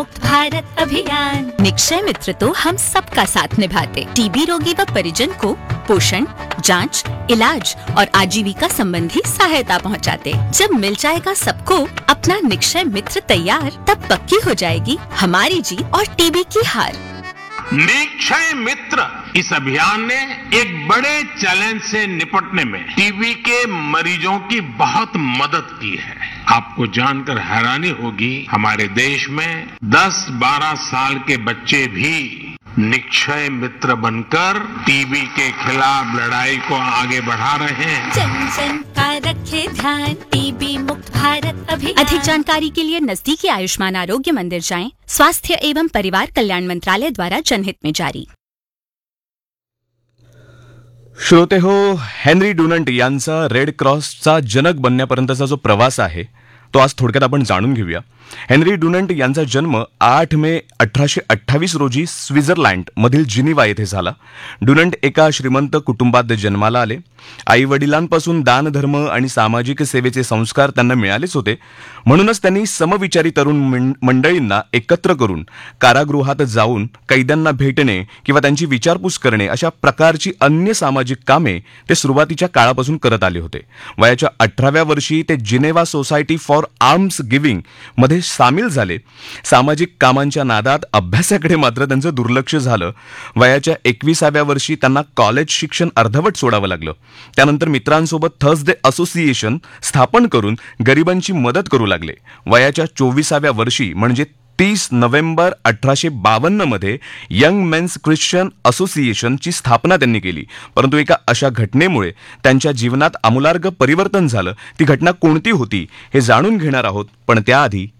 भारत अभियान। निक्षय मित्र तो हम सबका साथ निभाते। टीबी रोगी व परिजन को पोषण, जांच, इलाज और आजीविका संबंधी सहायता पहुंचाते। जब मिल जाएगा सबको अपना निक्षय मित्र तैयार, तब पक्की हो जाएगी हमारी जीत और टीबी की हार। निक्षय मित्र इस अभियान ने एक बड़े चैलेंज से निपटने में टीबी के मरीजों की बहुत मदद की है। आपको जानकर हैरानी होगी, हमारे देश में 10-12 साल के बच्चे भी निक्षय मित्र बनकर टीबी के खिलाफ लड़ाई को आगे बढ़ा रहे हैं। जन जन का रखे ध्यान, टीबी मुक्त भारत अभियान। अधिक जानकारी के लिए नजदीकी आयुष्मान आरोग्य मंदिर जाएं। स्वास्थ्य एवं परिवार कल्याण मंत्रालय द्वारा जनहित में जारी। श्रोते हो, हेनरी डुनंट यांचा रेड क्रॉसचा जनक बनण्यापर्यंतचा जो प्रवास आहे तो आज थोडक्यात आपण जाणून घेऊया। हेनरी डुनंट यांचा जन्म 8 मे 1828 रोजी स्वित्झर्लंड मधील जिनिव्हा येथे झाला। डुनंट एका श्रीमंत कुटुंबात जन्माला आले। आई वडिलांपासून दानधर्म आणि सामाजिक सेवेचे संस्कार त्यांना मिळालेच होते। म्हणूनच त्यांनी समविचारी तरुण मंडळींना एकत्र करून कारागृहात जाऊन कैद्यांना भेटणे किंवा त्यांची विचारपूस करणे अशा प्रकारची अन्य सामाजिक कामे ते सुरुवातीच्या काळापासून करत आले होते। वयाच्या 18व्या वर्षी ते Geneva society for arms giving मध्ये सामील झाले। सामाजिक कामांच्या नादात अभ्यासाकडे मात्र त्यांचं दुर्लक्ष झालं। वयाच्या 21व्या वर्षी त्यांना कॉलेज शिक्षण अर्धवट सोडावं लागलं। त्यानंतर मित्रांसोबत थर्सडे असोसिएशन स्थापन करून गरिबांची मदत करू लागले। वयाच्या 24व्या वर्षी म्हणजे 30 नोव्हेंबर 1852 मध्ये यंग मेन्स ख्रिश्चन असोसिएशनची स्थापना त्यांनी केली। परंतु एका अशा घटनेमुळे त्यांच्या जीवनात आमूलाग्र परिवर्तन झालं। ती घटना कोणती होती हे जाणून घेणार आहोत, पण त्याआधी